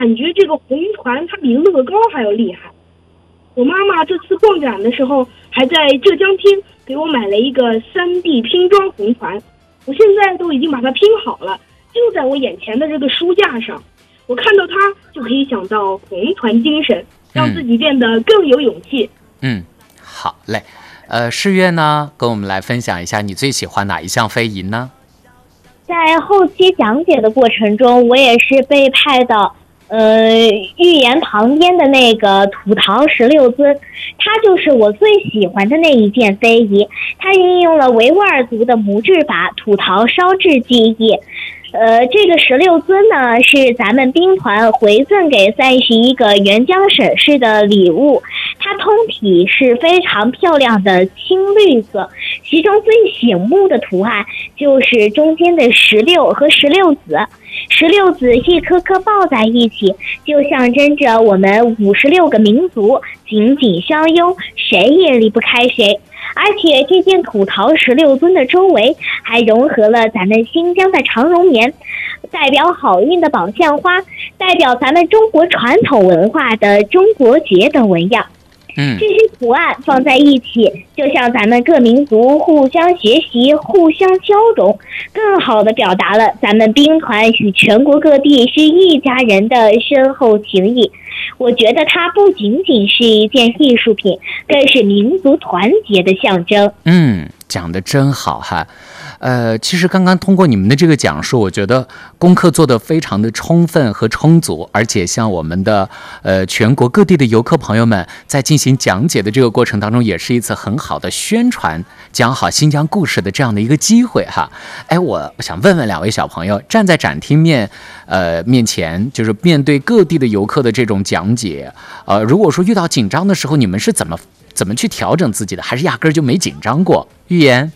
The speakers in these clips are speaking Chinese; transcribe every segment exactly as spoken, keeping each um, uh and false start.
感觉这个红船它比乐高还要厉害。我妈妈这次逛展的时候，还在浙江厅给我买了一个 三 D 拼装红船，我现在都已经把它拼好了，就在我眼前的这个书架上。我看到它就可以想到红船精神，让自己变得更有勇气。 嗯，嗯好嘞。呃，世月呢，跟我们来分享一下你最喜欢哪一项非遗呢？ 在后期讲解的过程中，我也是被派到呃寓言旁边的那个土陶十六尊，它就是我最喜欢的那一件非遗。它运用了维吾尔族的木制法土陶烧制技艺。呃，这个十六尊呢，是咱们兵团回赠给三十一个援疆省市的礼物。它通体是非常漂亮的青绿色，其中最醒目的图案就是中间的石榴和石榴籽。石榴籽一颗颗抱在一起，就象征着我们五十六个民族紧紧相拥，谁也离不开谁。而且这件土陶十六尊的周围还融合了咱们新疆的长绒棉，代表好运的宝相花，代表咱们中国传统文化的中国结等纹样。 嗯， 这些图案放在一起，就像咱们各民族互相学习、互相交融，更好地表达了咱们兵团与全国各地是一家人的深厚情谊。我觉得它不仅仅是一件艺术品，更是民族团结的象征。 嗯，讲得真好哈。呃，其实刚刚通过你们的这个讲述，我觉得功课做得非常的充分和充足，而且像我们的呃全国各地的游客朋友们在进行讲解的这个过程当中，也是一次很好的宣传讲好新疆故事的这样的一个机会哈。哎，我想问问两位小朋友，站在展厅面呃面前，就是面对各地的游客的这种讲解，呃，如果说遇到紧张的时候，你们是怎么怎么去调整自己的，还是压根儿就没紧张过？预言。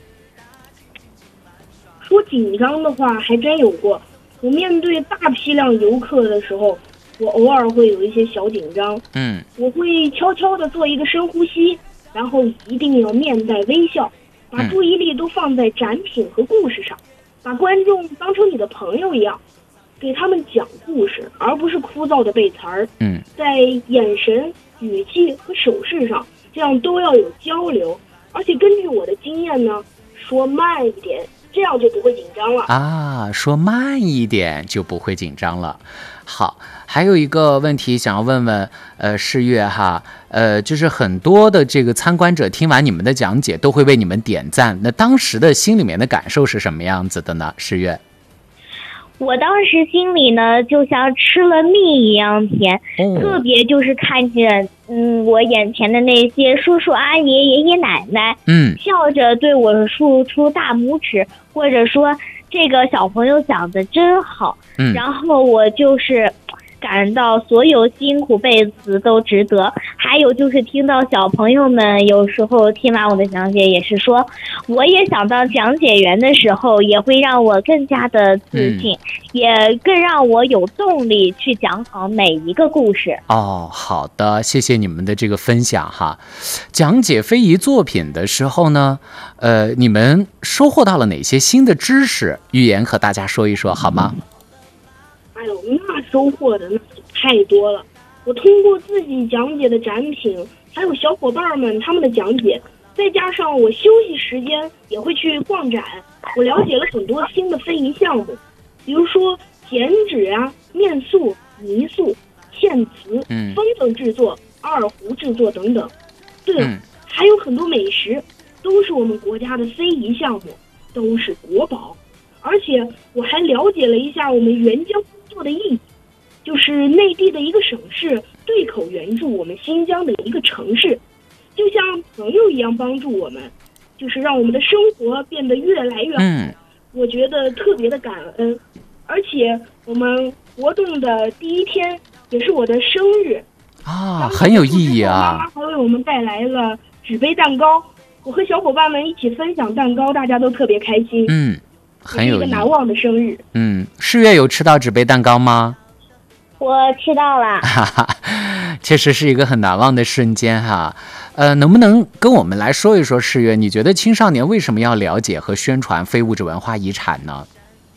说紧张的话还真有过，我面对大批量游客的时候，我偶尔会有一些小紧张。 嗯， 我会悄悄地做一个深呼吸，然后一定要面带微笑，把注意力都放在展品和故事上，把观众当成你的朋友一样，给他们讲故事，而不是枯燥的背词儿。 嗯， 在眼神、语气和手势上，这样都要有交流。而且根据我的经验呢，说慢一点，这样就不会紧张了啊，说慢一点就不会紧张了。好，还有一个问题想要问问，呃，世月哈，呃，就是很多的这个参观者听完你们的讲解，都会为你们点赞。那当时的心里面的感受是什么样子的呢？世月， 我当时心里呢，就像吃了蜜一样甜，哦、特别就是看见，嗯，我眼前的那些叔叔阿姨、爷爷奶奶， 嗯， 笑着对我竖出大拇指，或者说这个小朋友讲的真好， 嗯， 然后我就是感到所有辛苦背词都值得。还有就是听到小朋友们有时候听完我的讲解也是说，我也想当讲解员的时候，也会让我更加的自信、嗯、也更让我有动力去讲好每一个故事。 哦，好的，谢谢你们的这个分享哈。讲解非遗作品的时候呢，呃，你们收获到了哪些新的知识？预言和大家说一说好吗？ 哎呦，那收获的那太多了。我通过自己讲解的展品，还有小伙伴们他们的讲解，再加上我休息时间也会去逛展，我了解了很多新的非遗项目，比如说剪纸啊、面塑、泥塑、嵌瓷、 嗯、 风筝制作、二胡制作等等。对了、 嗯， 还有很多美食，都是我们国家的非遗项目，都是国宝。而且我还了解了一下我们援疆工作的意义，就是内地的一个省市对口援助我们新疆的一个城市，就像朋友一样帮助我们，就是让我们的生活变得越来越好、 嗯、我觉得特别的感恩。而且我们活动的第一天也是我的生日啊，很有意义啊。 妈妈还为我们带来了纸杯蛋糕，我和小伙伴们一起分享蛋糕，大家都特别开心。 嗯，很有意义， 一个难忘的生日。 嗯，世月有吃到纸杯蛋糕吗？ 我吃到了， 确实是一个很难忘的瞬间哈。呃，能不能跟我们来说一说，世月，你觉得青少年为什么要了解和宣传非物质文化遗产呢？ 非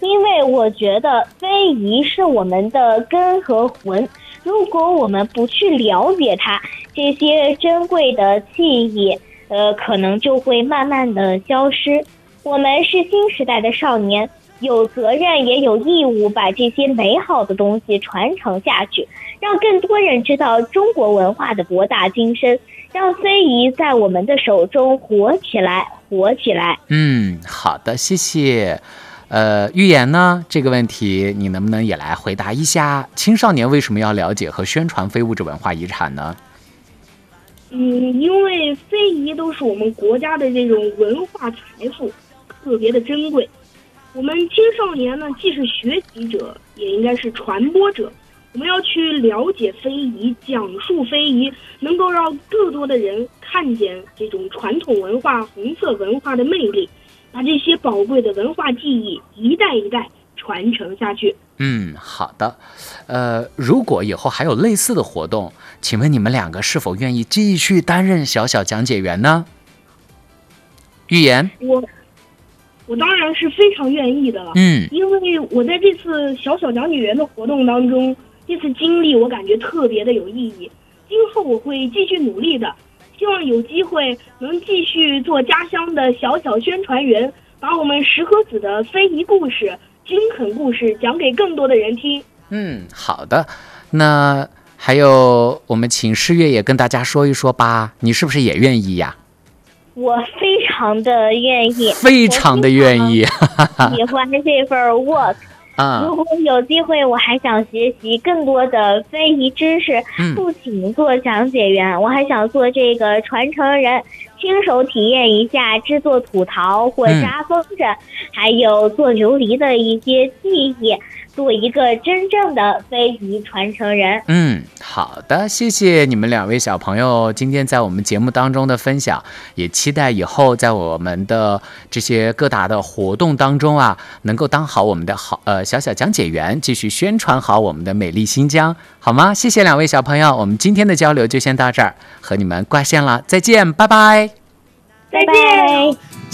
因为我觉得非遗是我们的根和魂，如果我们不去了解它，这些珍贵的记忆，呃，可能就会慢慢的消失。我们是新时代的少年，有责任也有义务把这些美好的东西传承下去，让更多人知道中国文化的博大精深，让非遗在我们的手中活起来，活起来。 嗯，好的，谢谢。呃，预言呢？这个问题你能不能也来回答一下？青少年为什么要了解和宣传非物质文化遗产呢？ 嗯，因为非遗都是我们国家的这种文化财富，特别的珍贵。我们青少年呢，既是学习者，也应该是传播者。我们要去了解非遗，讲述非遗，能够让更多的人看见这种传统文化、红色文化的魅力，把这些宝贵的文化记忆一代一代传承下去。 嗯，好的。呃，如果以后还有类似的活动，请问你们两个是否愿意继续担任小小讲解员呢？预言， 我我当然是非常愿意的了。 嗯， 因为我在这次小小讲解员的活动当中，这次经历我感觉特别的有意义。今后我会继续努力的，希望有机会能继续做家乡的小小宣传员，把我们石河子的非遗故事、军垦故事讲给更多的人听。 嗯，好的。那还有，我们请诗月也跟大家说一说吧，你是不是也愿意呀？ 我非常的愿意， 非常的愿意， 喜欢这份 work。 啊， 如果有机会，我还想学习更多的非遗知识， 嗯、 不仅做讲解员，我还想做这个传承人，亲手体验一下制作土陶或扎风筝、嗯，还有做琉璃的一些技艺，做一个真正的非遗传承人。 嗯，好的，谢谢你们两位小朋友今天在我们节目当中的分享，也期待以后在我们的这些各大的活动当中啊，能够当好我们的好呃小小讲解员，继续宣传好我们的美丽新疆，好吗？谢谢两位小朋友，我们今天的交流就先到这儿，和你们挂线了，再见，拜拜， 再见。